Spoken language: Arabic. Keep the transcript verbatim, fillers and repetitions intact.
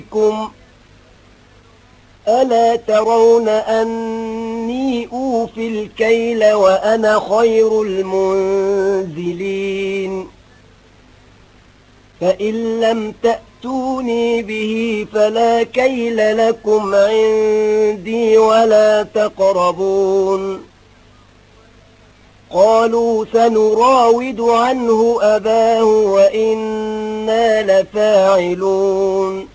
بكم ألا ترون أني أوفي الكيل وأنا خير المنزلين فإن لم تأتوني به فلا كيل لكم عندي ولا تقربون قالوا سنراود عنه أباه وإنا لفاعلون